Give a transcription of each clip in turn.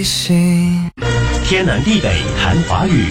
天南地北谈华语。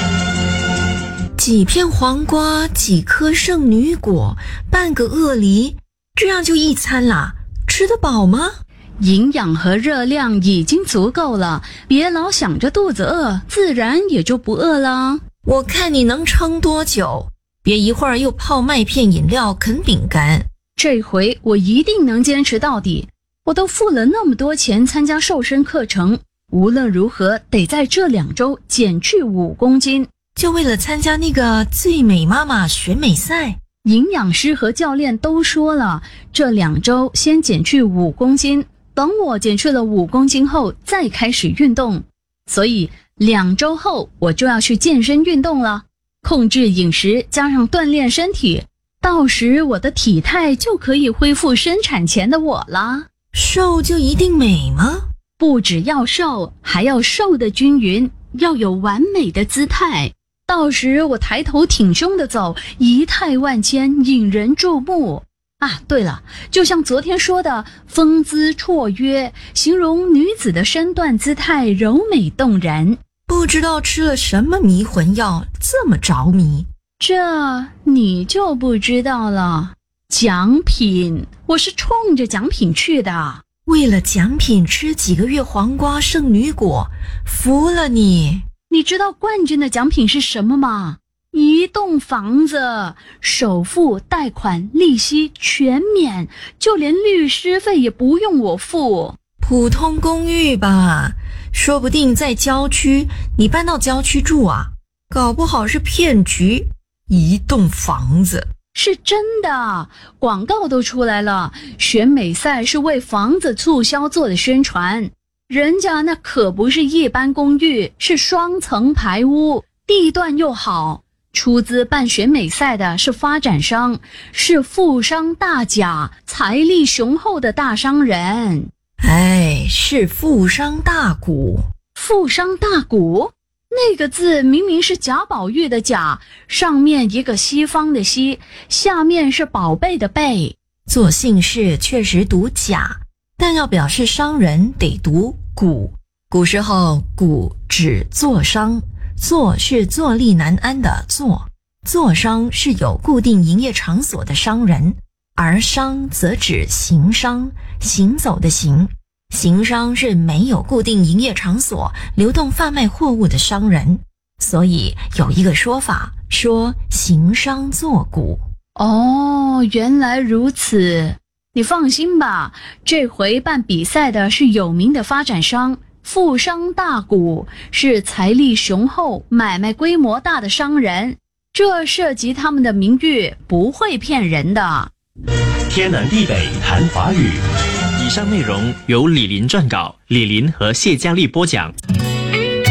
几片黄瓜，几颗圣女果，半个鳄梨，这样就一餐啦？吃得饱吗？ 营养和热量已经足够了，别老想着肚子饿，自然也就不饿了。 我看你能撑多久？别一会儿又泡麦片饮料啃饼干。 这回我一定能坚持到底。我都付了那么多钱参加瘦身课程，无论如何得在这2周减去5公斤。 就为了参加那个最美妈妈选美赛？ 营养师和教练都说了，这2周先减去5公斤，等我减去了5公斤后再开始运动。所以2周后我就要去健身运动了，控制饮食加上锻炼身体，到时我的体态就可以恢复生产前的我了。 瘦就一定美吗？ 不只要瘦，还要瘦得均匀，要有完美的姿态。到时我抬头挺胸的走，仪态万千，引人注目。啊，对了，就像昨天说的，风姿绰约，形容女子的身段姿态柔美动人。 不知道吃了什么迷魂药，这么着迷？ 这你就不知道了。奖品，我是冲着奖品去的。 为了奖品吃几个月黄瓜圣女果，服了你。 你知道冠军的奖品是什么吗？一栋房子，首付、贷款、利息全免，就连律师费也不用我付。 普通公寓吧，说不定在郊区，你搬到郊区住啊，搞不好是骗局。一栋房子是真的，广告都出来了，选美赛是为房子促销做的宣传。人家那可不是一般公寓，是双层排屋，地段又好。出资办选美赛的是发展商，是富商大贾，财力雄厚的大商人。 是富商大贾。 富商大贾？那个字明明是贾宝玉的贾，上面一个西方的西，下面是宝贝的贝。 做姓氏确实读贾，但要表示商人得读贾。古时候贾指做商，做是坐立难安的做，做商是有固定营业场所的商人，而商则指行商，行走的行。行商是没有固定营业场所，流动贩卖货物的商人，所以有一个说法说行商作贾。 哦，原来如此。你放心吧，这回办比赛的是有名的发展商，富商大贾，是财力雄厚、买卖规模大的商人，这涉及他们的名誉，不会骗人的。 天南地北谈华语。 以上内容由李林撰稿，李林和谢佳丽播讲。